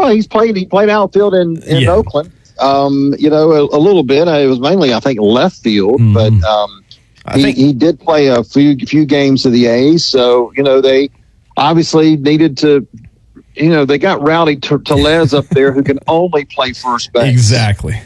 Well, he played outfield in Oakland. A little bit. It was mainly, I think, left field, but he did play a few games of the A's. So, they obviously needed to, they got Rowdy Tellez up there who can only play first base. Exactly.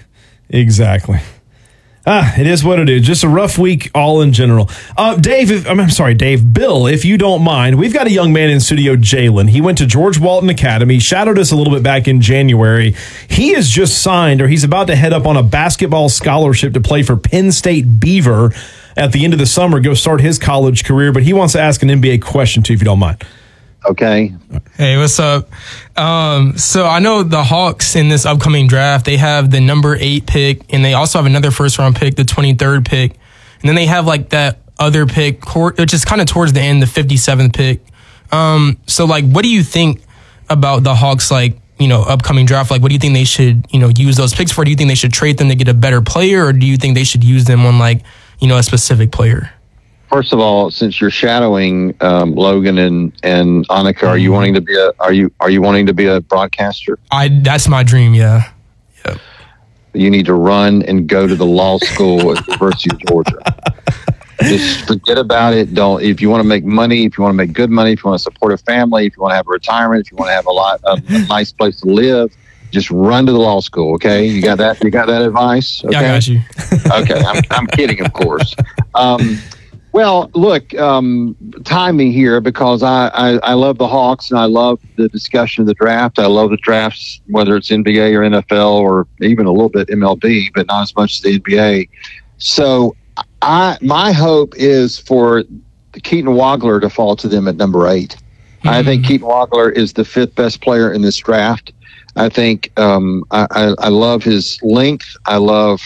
It is what it is. Just a rough week all in general. Dave, Bill, if you don't mind, we've got a young man in studio, Jalen. He went to George Walton Academy, shadowed us a little bit back in January. He is just signed, or he's about to head up on a basketball scholarship to play for Penn State Beaver at the end of the summer, go start his college career. But he wants to ask an NBA question, too, if you don't mind. Okay. Hey, what's up? So I know the Hawks in this upcoming draft, they have the number 8 pick, and they also have another first-round pick, the 23rd pick. And then they have, that other pick, which is kind of towards the end, the 57th pick. So, what do you think about the Hawks, upcoming draft? What do you think they should, use those picks for? Do you think they should trade them to get a better player, or do you think they should use them on, a specific player? First of all, since you're shadowing Logan and Annika, are you wanting to be a broadcaster? That's my dream. Yeah. Yep. You need to run and go to the law school at the University of Georgia. Just forget about it. If you want to make money, if you want to make good money, if you want to support a family, if you want to have a retirement, if you want to have a nice place to live, just run to the law school. Okay, you got that. You got that advice. Okay? Yeah, I got you. Okay, I'm kidding, of course. Well, look, time me here because I love the Hawks and I love the discussion of the draft. I love the drafts, whether it's NBA or NFL or even a little bit MLB, but not as much as the NBA. So my hope is for Keaton Wagler to fall to them at number 8. Mm-hmm. I think Keaton Wagler is the 5th best player in this draft. I think I love his length. I love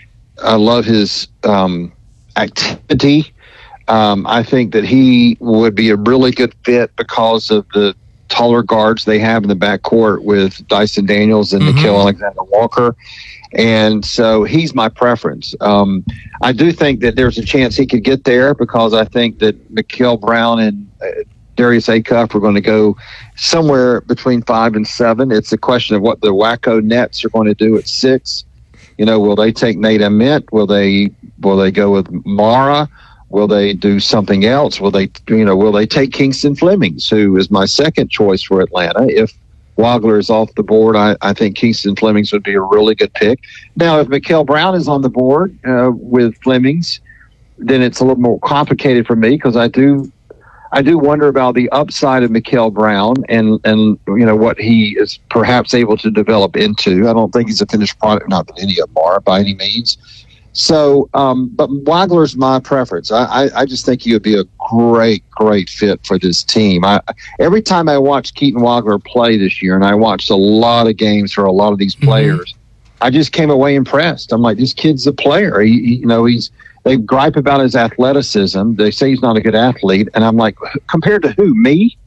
his activity. I think that he would be a really good fit because of the taller guards they have in the backcourt with Dyson Daniels and Nickeil Alexander-Walker. And so he's my preference. I do think that there's a chance he could get there because I think that Mikael Brown and Darius Acuff are going to go somewhere between 5 and 7. It's a question of what the Wacko Nets are going to do at 6. Will they take Nate Ament? Will they go with Mara? Will they do something else? Will they take Kingston Flemings, who is my second choice for Atlanta? If Wagler is off the board, I think Kingston Flemings would be a really good pick. Now, if Mikael Brown is on the board with Flemings, then it's a little more complicated for me because I do wonder about the upside of Mikael Brown and what he is perhaps able to develop into. I don't think he's a finished product, not that any of them are by any means. So, but Wagler's my preference. I just think he would be a great fit for this team. Every time I watch Keaton Wagler play this year, and I watched a lot of games for a lot of these players, I just came away impressed. I'm like, this kid's a player. They gripe about his athleticism. They say he's not a good athlete, and I'm like, compared to who? Me?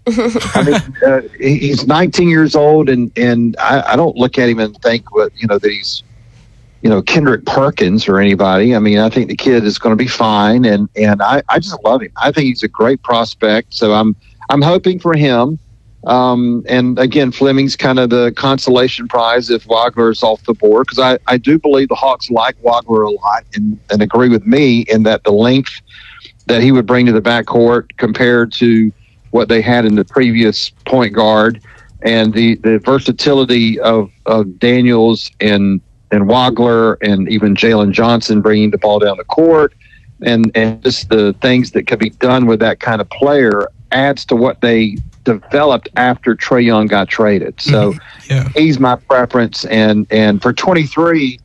He's 19 years old, and I don't look at him and think that he's Kendrick Perkins or anybody. I mean, I think the kid is going to be fine, and I just love him. I think he's a great prospect, so I'm hoping for him. And again, Fleming's kind of the consolation prize if Wagler's off the board, because I do believe the Hawks like Wagler a lot and agree with me in that the length that he would bring to the backcourt compared to what they had in the previous point guard, and the versatility of Daniels and Wagler and even Jalen Johnson bringing the ball down the court and just the things that could be done with that kind of player adds to what they developed after Trae Young got traded. So he's my preference. And for 23,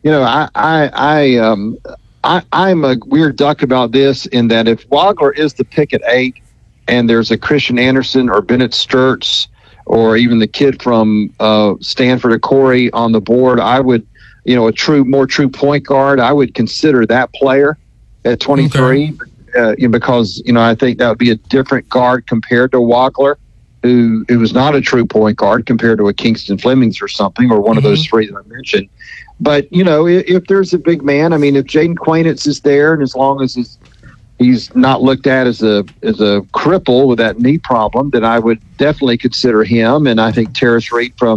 I'm a weird duck about this in that if Wagler is the pick at 8 and there's a Christian Anderson or Bennett Sturts or even the kid from Stanford, Corey on the board, I would, a more true point guard, I would consider that player at 23. Okay. Because, I think that would be a different guard compared to Wagler, who was not a true point guard compared to a Kingston Flemings or something, or one of those three that I mentioned. But, if there's a big man, I mean, if Jaden Quainitz is there, and as long as he's not looked at as a cripple with that knee problem, then I would definitely consider him. And I think Terrace Reed from